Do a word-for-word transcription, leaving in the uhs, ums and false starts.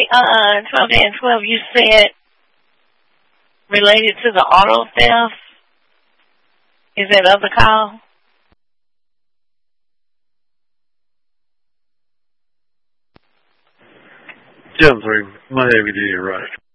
uh, twelve and twelve, you said related to the auto theft. Is that other call? ten three, my heavy duty rush.